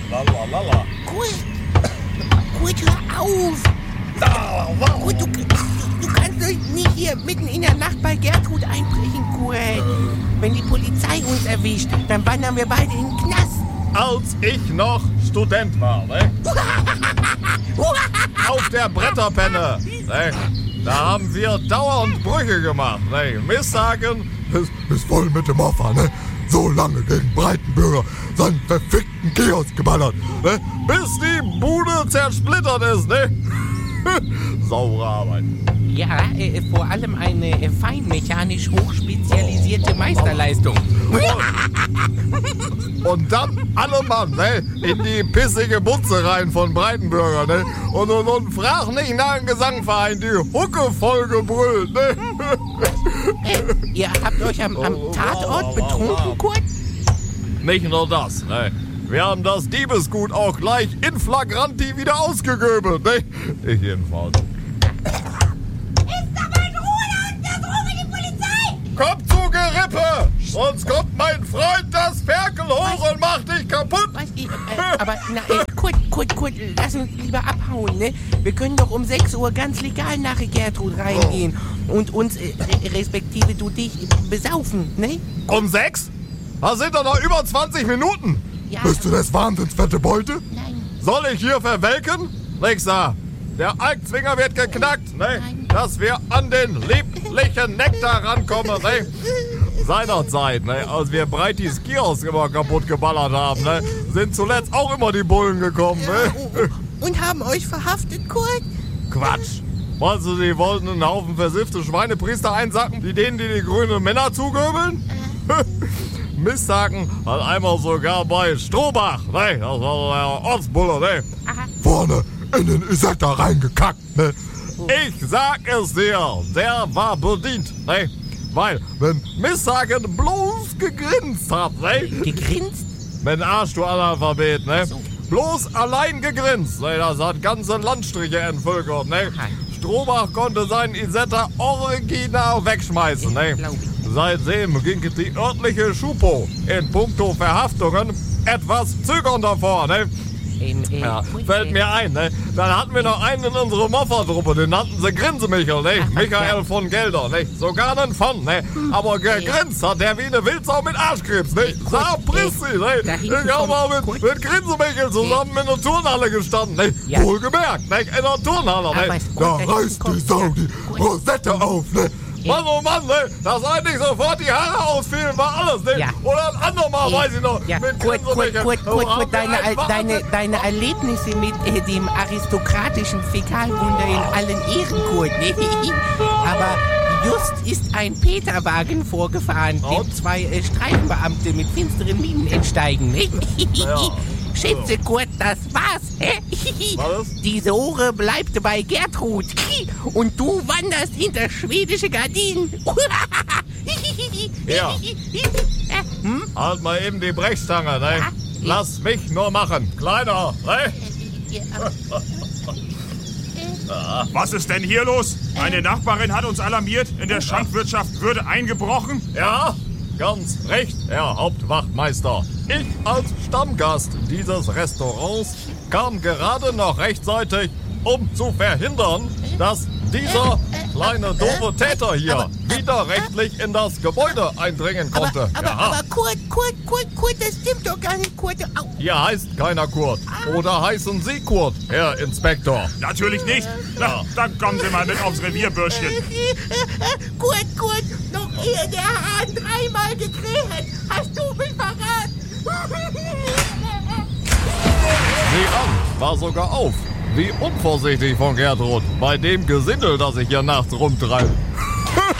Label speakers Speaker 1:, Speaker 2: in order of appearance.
Speaker 1: Lalalala.
Speaker 2: Kurt, hör auf! Kurt, du kannst doch nicht hier mitten in der Nacht bei Gertrud einbrechen, Kurt. Wenn die Polizei uns erwischt, dann wandern wir beide in den Knast.
Speaker 1: Als ich noch Student war, ne? Auf der Bretterpenne, ne? Da haben wir dauernd Brüche gemacht, ne? Misssagen.
Speaker 3: Bis voll mit dem Opfer, ne? So lange gegen Breitenbürger seinen verfickten Kiosk geballert, ne?
Speaker 1: Bis die Bude zersplittert ist, ne? Saure Arbeit.
Speaker 2: Ja, vor allem eine feinmechanisch hochspezialisierte Meisterleistung.
Speaker 1: Und dann alle Mann, ne? In die pissige Butze rein von Breitenbürger, ne? Und frag nicht nach dem Gesangverein, die Hucke voll gebrüllt, ne?
Speaker 2: Ihr habt euch am Tatort betrunken, Kurt?
Speaker 1: Nicht nur das, ne? Wir haben das Diebesgut auch gleich in flagranti wieder ausgegöbelt, ne? Ich jedenfalls.
Speaker 4: Ist da mein Ruder und das rufe die Polizei!
Speaker 1: Kommt zu Gerippe! Sonst kommt mein Freund das Ferkel hoch und macht dich kaputt!
Speaker 2: Kurt, lass uns lieber abhauen, ne? Wir können doch um 6 Uhr ganz legal nach Gertrud reingehen und uns, respektive du dich, besaufen, ne?
Speaker 1: Um 6? Da sind doch noch über 20 Minuten!
Speaker 2: Ja,
Speaker 3: Bist du das wahnsinnsfette Beute?
Speaker 2: Nein.
Speaker 1: Soll ich hier verwelken? Nix da. Der Alkzwinger wird geknackt, ne? Dass wir an den lieblichen Nektar rankommen, ne? Seinerzeit, ne? Als wir Breitis Kiosk immer kaputt geballert haben, ne? Sind zuletzt auch immer die Bullen gekommen, ne?
Speaker 2: Und haben euch verhaftet, Kurt?
Speaker 1: Quatsch. Meinst du, die wollten einen Haufen versiffte Schweinepriester einsacken, die denen, die grünen Männer zugöbeln? Misssagen hat einmal sogar bei Strohbach, ne? Das war der Ortsbulle, ne?
Speaker 3: Vorne in den Isetta reingekackt, ne?
Speaker 1: Ich sag es dir, der war bedient, ne? Weil, wenn Misssagen bloß gegrinst hat, ne?
Speaker 2: Gegrinst?
Speaker 1: Mit Arsch, du Analphabet, ne?
Speaker 2: So.
Speaker 1: Bloß allein gegrinst, ne? Das hat ganze Landstriche entvölkert, ne? Strohbach konnte seinen Isetta original wegschmeißen, ne?
Speaker 2: Glaub ich.
Speaker 1: Seitdem ging die örtliche Schupo in puncto Verhaftungen etwas zögernder vor, ne? Ja, fällt mir ein, ne? Dann hatten wir noch einen in unserer Mofferdruppe, den nannten sie Grinsemichel, ne? Michael von Gelder, ne? Sogar einen von, ne? Aber gegrinst hat der wie eine Wildsau mit Arschkrebs, ne? Sapristi, ne? Ich hab mal mit Grinsemichel zusammen in der Turnhalle gestanden, ne?
Speaker 2: Ja.
Speaker 1: Wohlgemerkt, ne? In der Turnhalle, ne?
Speaker 3: Da reißt die Sau die Rosette auf, ne?
Speaker 1: Mann, oh Mann, ne? Dass eigentlich sofort die Haare ausfielen, war alles, ne?
Speaker 2: Ja.
Speaker 1: Oder ein andermal, weiß ich noch.
Speaker 2: Ja,
Speaker 1: mit
Speaker 2: Kurt,
Speaker 1: Grinsemichel.
Speaker 2: deine Erlebnisse mit dem aristokratischen Fäkalwunder in allen Ehren, Kurt, ne? Aber just ist ein Peterwagen vorgefahren, dem 2 Streifenbeamte mit finsteren Mienen entsteigen, ne?
Speaker 1: Ja.
Speaker 2: Schätze, Kurt, das war's, hä?
Speaker 1: Was?
Speaker 2: Die Sohre bleibt bei Gertrud. Und du wanderst hinter schwedische Gardinen.
Speaker 1: Ja. Halt mal eben die Brechstange, ne? Lass mich nur machen. Kleiner, ne?
Speaker 5: Was ist denn hier los? Eine Nachbarin hat uns alarmiert, in der Schankwirtschaft würde eingebrochen.
Speaker 1: Ja, ganz recht, Herr Hauptwachtmeister. Ich als Stammgast dieses Restaurants kam gerade noch rechtzeitig, um zu verhindern, dass dieser kleine doofe Täter hier widerrechtlich in das Gebäude eindringen konnte.
Speaker 2: Aber Kurt, das stimmt doch gar nicht, Kurt. Au.
Speaker 1: Hier heißt keiner Kurt. Oder heißen Sie Kurt, Herr Inspektor?
Speaker 5: Natürlich nicht. Na, dann kommen Sie mal mit aufs Revierbürschchen.
Speaker 2: Kurt, noch ehe der Hahn 3-mal gekräht, hast du mich verraten.
Speaker 1: Sieh an, war sogar auf. Wie unvorsichtig von Gertrud, bei dem Gesindel, das ich hier nachts rumtreibe.